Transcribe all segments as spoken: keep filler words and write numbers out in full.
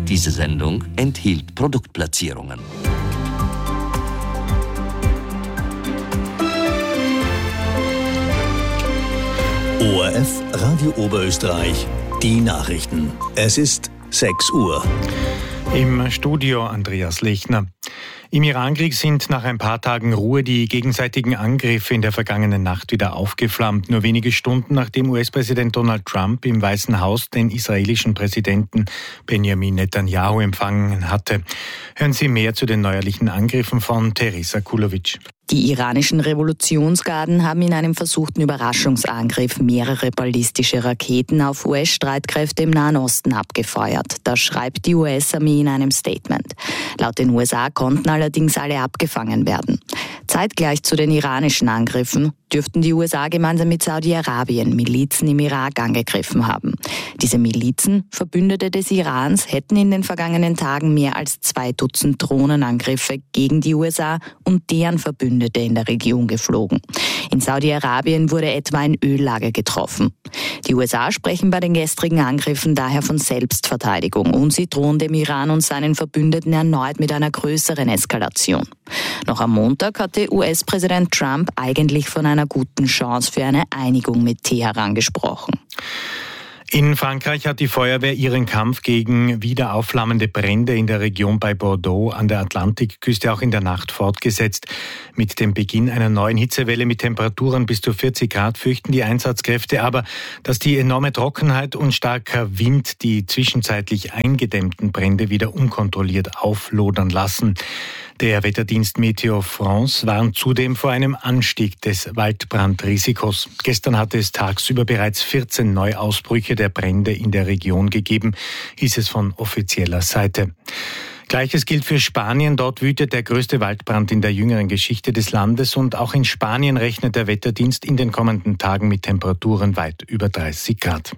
Diese Sendung enthielt Produktplatzierungen. O R F Radio Oberösterreich, die Nachrichten. Es ist sechs Uhr. Im Studio Andreas Lechner. Im Irankrieg sind nach ein paar Tagen Ruhe die gegenseitigen Angriffe in der vergangenen Nacht wieder aufgeflammt. Nur wenige Stunden nachdem U S-Präsident Donald Trump im Weißen Haus den israelischen Präsidenten Benjamin Netanyahu empfangen hatte. Hören Sie mehr zu den neuerlichen Angriffen von Teresa Kulovic. Die iranischen Revolutionsgarden haben in einem versuchten Überraschungsangriff mehrere ballistische Raketen auf U S-Streitkräfte im Nahen Osten abgefeuert. Das schreibt die U S-Armee in einem Statement. Laut den U S A konnten allerdings alle abgefangen werden. Zeitgleich zu den iranischen Angriffen dürften die U S A gemeinsam mit Saudi-Arabien Milizen im Irak angegriffen haben. Diese Milizen, Verbündete des Irans, hätten in den vergangenen Tagen mehr als zwei Dutzend Drohnenangriffe gegen die U S A und deren Verbündete in der Region geflogen. In Saudi-Arabien wurde etwa ein Öllager getroffen. Die U S A sprechen bei den gestrigen Angriffen daher von Selbstverteidigung und sie drohen dem Iran und seinen Verbündeten erneut mit einer größeren Eskalation. Noch am Montag hatte U S-Präsident Trump eigentlich von einer guten Chance für eine Einigung mit Teheran gesprochen. In Frankreich hat die Feuerwehr ihren Kampf gegen wieder aufflammende Brände in der Region bei Bordeaux an der Atlantikküste auch in der Nacht fortgesetzt. Mit dem Beginn einer neuen Hitzewelle mit Temperaturen bis zu vierzig Grad fürchten die Einsatzkräfte aber, dass die enorme Trockenheit und starker Wind die zwischenzeitlich eingedämmten Brände wieder unkontrolliert auflodern lassen. Der Wetterdienst Meteo France warnt zudem vor einem Anstieg des Waldbrandrisikos. Gestern hatte es tagsüber bereits vierzehn Neuausbrüche der Brände in der Region gegeben, hieß es von offizieller Seite. Gleiches gilt für Spanien. Dort wütet der größte Waldbrand in der jüngeren Geschichte des Landes und auch in Spanien rechnet der Wetterdienst in den kommenden Tagen mit Temperaturen weit über dreißig Grad.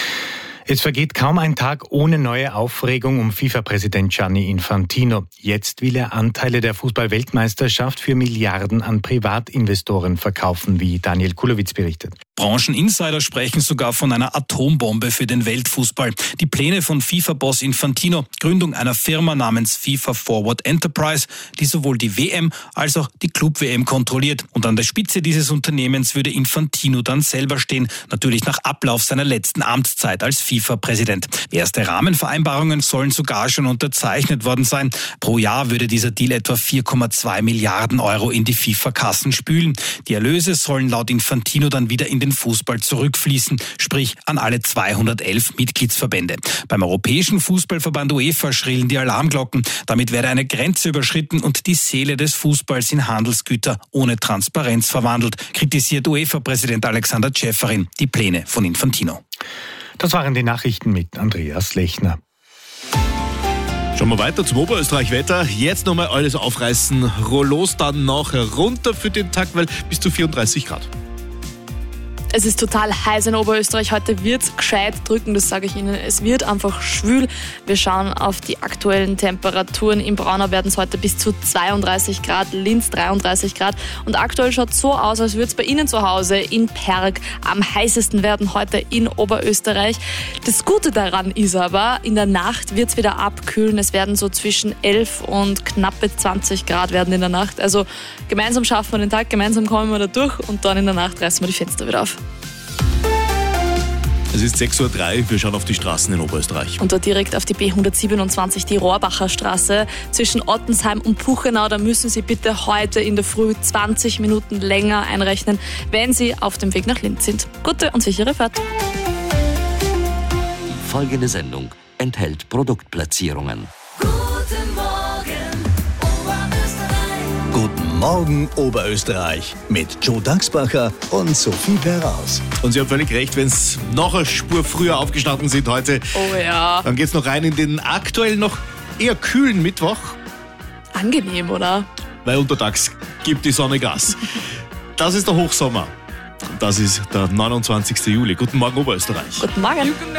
Es vergeht kaum ein Tag ohne neue Aufregung um FIFA-Präsident Gianni Infantino. Jetzt will er Anteile der Fußball-Weltmeisterschaft für Milliarden an Privatinvestoren verkaufen, wie Daniel Kulowitz berichtet. Brancheninsider sprechen sogar von einer Atombombe für den Weltfußball. Die Pläne von FIFA-Boss Infantino, Gründung einer Firma namens FIFA Forward Enterprise, die sowohl die W M als auch die Club-W M kontrolliert. Und an der Spitze dieses Unternehmens würde Infantino dann selber stehen, natürlich nach Ablauf seiner letzten Amtszeit als FIFA-Präsident. Erste Rahmenvereinbarungen sollen sogar schon unterzeichnet worden sein. Pro Jahr würde dieser Deal etwa vier Komma zwei Milliarden Euro in die FIFA-Kassen spülen. Die Erlöse sollen laut Infantino dann wieder in den Fußball zurückfließen, sprich an alle zweihundertelf Mitgliedsverbände. Beim Europäischen Fußballverband UEFA schrillen die Alarmglocken. Damit werde eine Grenze überschritten und die Seele des Fußballs in Handelsgüter ohne Transparenz verwandelt, kritisiert UEFA-Präsident Alexander Ceferin die Pläne von Infantino. Das waren die Nachrichten mit Andreas Lechner. Schauen wir weiter zum Oberösterreich-Wetter. Jetzt nochmal alles aufreißen. Rollos dann noch runter für den Tag, weil bis zu vierunddreißig Grad. Es ist total heiß in Oberösterreich. Heute wird es gescheit drücken, das sage ich Ihnen. Es wird einfach schwül. Wir schauen auf die aktuellen Temperaturen. In Braunau werden es heute bis zu zweiunddreißig Grad, Linz dreiunddreißig Grad. Und aktuell schaut es so aus, als würde es bei Ihnen zu Hause in Perg am heißesten werden heute in Oberösterreich. Das Gute daran ist aber, in der Nacht wird es wieder abkühlen. Es werden so zwischen elf und knappe zwanzig Grad werden in der Nacht. Also gemeinsam schaffen wir den Tag, gemeinsam kommen wir da durch und dann in der Nacht reißen wir die Fenster wieder auf. Es ist sechs Uhr drei, wir schauen auf die Straßen in Oberösterreich. Und da direkt auf die B hundertsiebenundzwanzig, die Rohrbacher Straße zwischen Ottensheim und Puchenau. Da müssen Sie bitte heute in der Früh zwanzig Minuten länger einrechnen, wenn Sie auf dem Weg nach Linz sind. Gute und sichere Fahrt. Die folgende Sendung enthält Produktplatzierungen. Guten Morgen, Oberösterreich. Guten Morgen, Oberösterreich. Mit Joe Dachsbacher und Sophie Perraus. Und Sie haben völlig recht, wenn es noch eine Spur früher aufgestanden sind heute, Oh ja. dann geht's noch rein in den aktuell noch eher kühlen Mittwoch, Angenehm, oder? weil untertags gibt die Sonne Gas. Das ist der Hochsommer. Das ist der neunundzwanzigsten Juli. Guten Morgen, Oberösterreich. Guten Morgen.